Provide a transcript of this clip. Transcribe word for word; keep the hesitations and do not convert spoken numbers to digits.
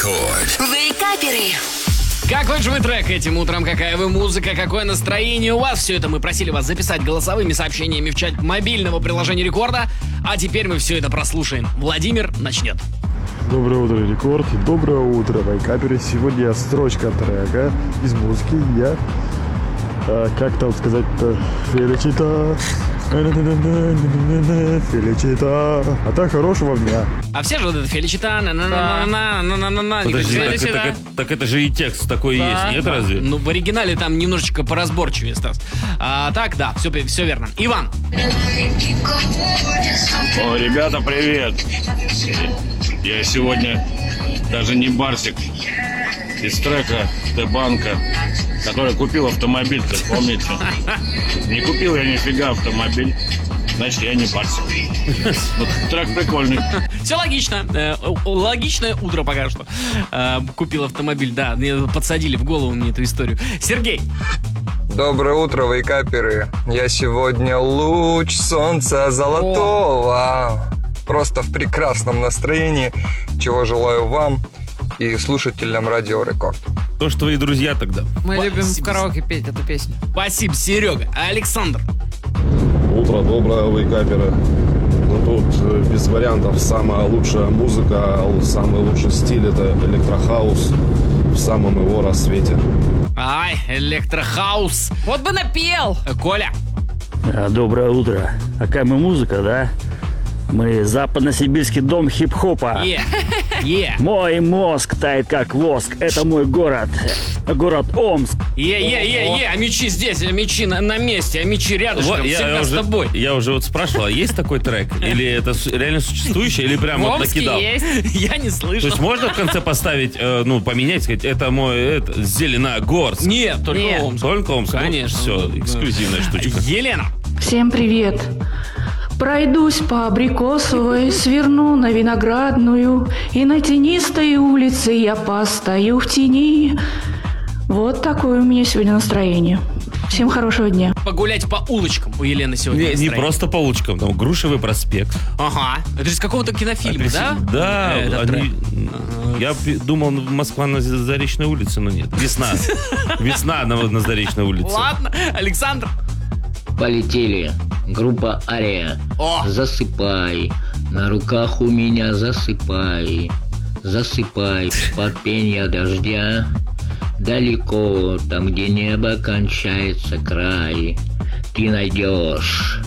Рекорд. Вейкаперы. Какой же вы трек этим утром, какая вы музыка, какое настроение у вас? Все это мы просили вас записать голосовыми сообщениями в чат мобильного приложения Рекорда. А теперь мы все это прослушаем. Владимир начнет. Доброе утро, Рекорд. Доброе утро, вейкаперы. Сегодня строчка трека из музыки. Я, а, как там сказать-то, Феличита, Феличита. А так хорошего дня. А все же вот это Феличита, на-на-на-на-на-на-на-на. Подожди, так, так, так, так это же и текст такой Да, есть, нет да. разве? Ну, в оригинале там немножечко поразборчивее, Стас. А так, да, все, все верно. Иван. О, ребята, привет. Я сегодня даже не Барсик из трека Т-банка, который купил автомобиль-то, помните? Не купил я нифига автомобиль, значит, я не Барсик. Вот трек прикольный. Все логично. Э, логичное утро пока что. Э, купил автомобиль, да. Мне подсадили в голову мне эту историю. Сергей. Доброе утро, вейкаперы. Я сегодня луч солнца золотого. Просто в прекрасном настроении, чего желаю вам и слушателям Радио Рекорд. То, что твои друзья тогда. Мы Спасибо. любим в караоке петь эту песню. Спасибо, Серега. Александр. Утро доброе, вейкаперы. Ну тут э, без вариантов самая лучшая музыка, самый лучший стиль — это электрохаус в самом его рассвете. Ай, электрохаус. Вот бы напел! Э, Коля. Доброе утро. Какая мы музыка, да? Мы западносибирский дом хип-хопа. Е, е, Мой мозг тает как воск. Это мой город. Город Омск. е, е, е, е. А мечи здесь, а мечи на, на месте, а мечи рядышком, Вот, всегда я, с уже, тобой. я уже вот спрашивал, а есть такой трек? Или это с- реально существующий, или прям В вот Омске накидал? есть. Я не То слышал. есть можно в конце поставить, э, ну, поменять, сказать, это мой это, Зеленогорск? Нет, только Нет. Омск. Только Омск? Конечно. Все, эксклюзивная штучка. Елена. Всем привет! Пройдусь по Абрикосовой, сверну на Виноградную, и на тенистой улице я постою в тени. Вот такое у меня сегодня настроение. Всем хорошего дня. Погулять по улочкам у Елены сегодня Не, не настроение. просто по улочкам, там Грушевый проспект. Ага. Это из какого-то кинофильма, да? Да, Этот трек. они, я пи- думал, Москва на Заречной улице, но нет. Весна. Весна на, на Заречной улице. Ладно, Александр. Полетели. Группа Ария. О. Засыпай. На руках у меня засыпай. Засыпай под пенья дождя. Далеко, там, где небо кончается край, ты найдешь